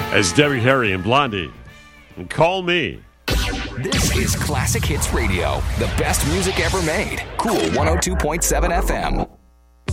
as Debbie Harry and Blondie. And call me. This is Classic Hits Radio, the best music ever made. Cool 102.7 FM.